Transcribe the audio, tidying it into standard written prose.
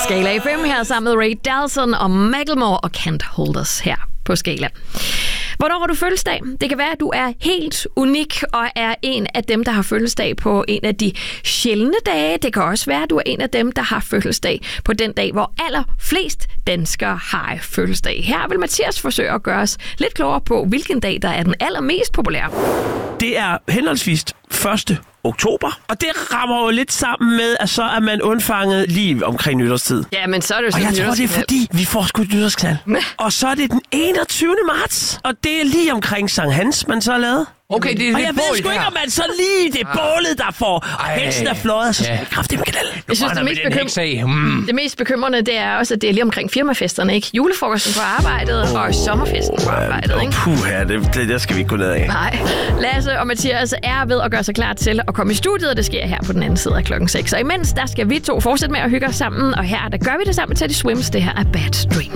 Skala FM her sammen med Ray Dalton og Macklemore og Can't Hold Us her på Skala. Hvornår har du fødselsdag? Det kan være, at du er helt unik og er en af dem, der har fødselsdag på en af de sjældne dage. Det kan også være, at du er en af dem, der har fødselsdag på den dag, hvor allerflest danskere har fødselsdag. Her vil Mathias forsøge at gøre os lidt klogere på, hvilken dag, der er den allermest populære. Det er henholdsvis 1. oktober, og det rammer jo lidt sammen med, at så er man undfanget lige omkring nytårstid. Ja, men så er det jo og jeg tror, det er fordi, vi får sgu et nytårsknald. Og så er det den 21. marts, og det er lige omkring Sankt Hans, man så har lavet. Okay, det er og jeg ved sgu ikke, om man så lige det bålet, der får helsen er fløjet, så skal vi kraftigt med knald. Jeg synes, det mest bekymrende, det er også, at det er lige omkring firmafesterne, ikke? Julefrokosten på arbejdet og sommerfesten på arbejdet, ikke? Puha, det skal vi ikke gå ned af. Nej. Lasse og Mathias er ved at gøre sig klar til at komme i studiet, og det sker her på den anden side af klokken 6. Og imens, der skal vi to fortsætte med at hygge os sammen, og her, der gør vi det sammen med Teddy Swims. Det her er Bad Dreams.